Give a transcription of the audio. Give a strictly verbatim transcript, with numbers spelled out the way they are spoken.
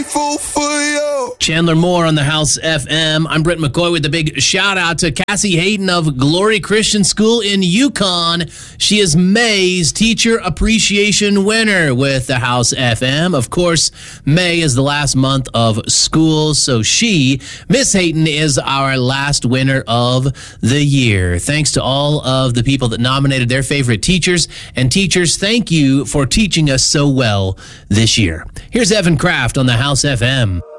Fool for you. Chandler Moore on the House F M. I'm Brent McCoy with a big shout out to Cassie Hayden of Glory Christian School in Yukon. She is May's Teacher Appreciation winner with the House F M. Of course, May is the last month of school, so she, Miss Hayden, is our last winner of the year. Thanks to all of the people that nominated their favorite teachers. And teachers, thank you for teaching us so well this year. Here's Evan Kraft on the House F M.